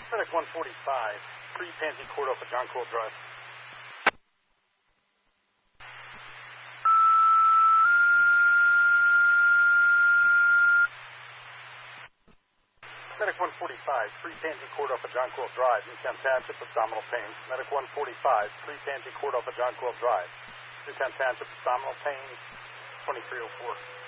Medic 145, pre-Pansy Cordova, John Quill Drive. Medic 145, pre-Pansy Cordova, John Quill Drive, Newtown Township, abdominal pain. Medic 145, pre-Pansy Cordova, John Quill Drive, Newtown Township, abdominal pain, 2304.